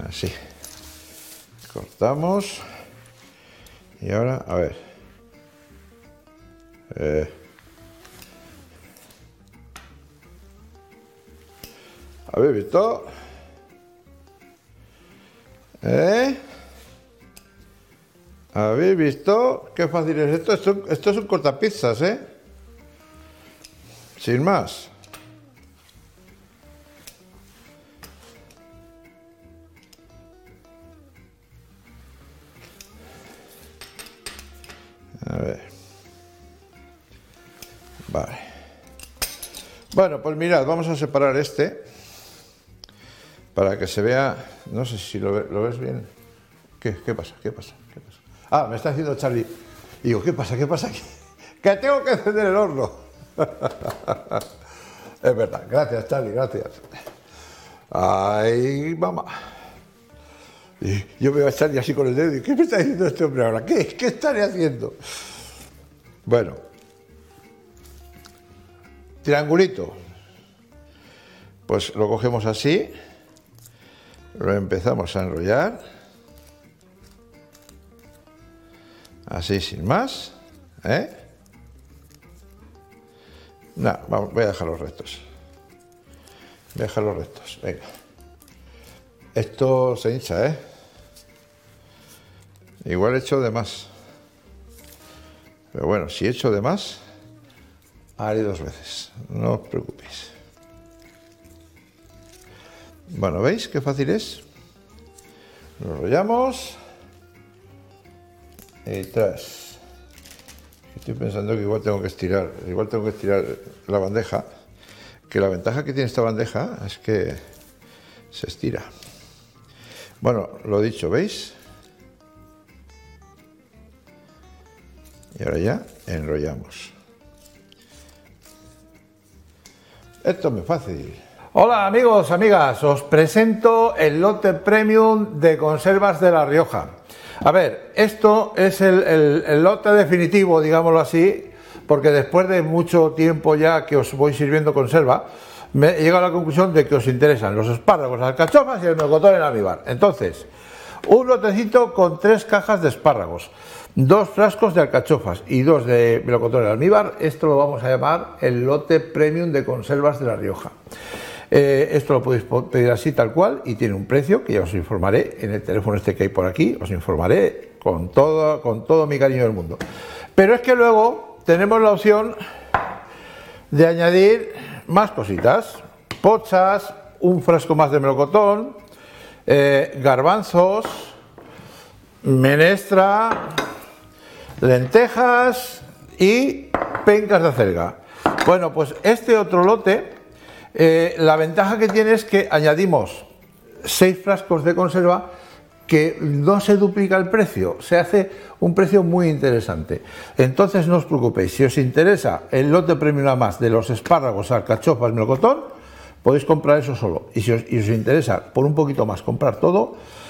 Así. Cortamos. Y ahora, a ver. ¿Habéis visto? ¿Habéis visto? Qué fácil es esto. Esto es un cortapizzas, sin más. A ver. Vale. Bueno, pues mirad, vamos a separar este para que se vea. No sé si lo ves bien. ¿Qué pasa? ¿Qué pasa? ¿Qué pasa? Ah, me está diciendo Charlie. Y digo, ¿qué pasa? ¿Qué pasa aquí? Que tengo que encender el horno. Es verdad. Gracias, Charlie, gracias. Ay, mamá. Y yo veo a Charlie así con el dedo y ¿qué me está diciendo este hombre ahora? ¿Qué estaré haciendo? Bueno. Triangulito. Pues lo cogemos así. Lo empezamos a enrollar. Así sin más. No, vamos, voy a dejar los rectos. Voy a dejar los rectos. Venga. Esto se hincha, Igual he hecho de más. Pero bueno, si he hecho de más, haré 2 veces. No os preocupéis. Bueno, ¿veis qué fácil es? Lo enrollamos. Y tras. Estoy pensando que igual tengo que estirar la bandeja. Que la ventaja que tiene esta bandeja es que se estira. Bueno, lo dicho, ¿veis? Y ahora ya enrollamos. Esto es muy fácil. Hola amigos, amigas, os presento el lote premium de conservas de La Rioja. A ver, esto es el lote definitivo, digámoslo así, porque después de mucho tiempo ya que os voy sirviendo conserva, me he llegado a la conclusión de que os interesan los espárragos, las alcachofas y el melocotón en almíbar. Entonces, un lotecito con 3 cajas de espárragos, 2 frascos de alcachofas y 2 de melocotón en almíbar. Esto lo vamos a llamar el lote premium de conservas de La Rioja. Esto lo podéis pedir así tal cual y tiene un precio que ya os informaré en el teléfono este que hay por aquí, os informaré con todo mi cariño del mundo. Pero es que luego tenemos la opción de añadir más cositas, pochas, un frasco más de melocotón, garbanzos, menestra, lentejas y pencas de acelga. Bueno, pues este otro lote, la ventaja que tiene es que añadimos 6 frascos de conserva que no se duplica el precio, se hace un precio muy interesante. Entonces no os preocupéis, si os interesa el lote premium a más de los espárragos, alcachofas, melocotón, podéis comprar eso solo. Y si os interesa por un poquito más comprar todo,